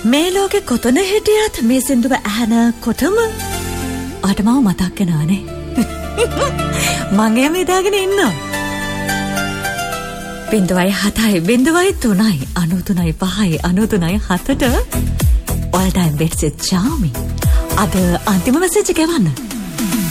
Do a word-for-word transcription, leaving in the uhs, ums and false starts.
මේ ලෝකෙ කොතන හිටියත් මේ සින්දුව ඇහෙන කොටම ඔයාට මම මතක් වෙනවනේ. මං එහෙම ඉඳගෙන ඉන්නවා. බින්දුවයි හතයි බින්දුවයි තුනයි අනූතුනයි පහයි අනූතුනයි හතට all time best charming. අද අන්තිම මැසේජ් එක එවන්න.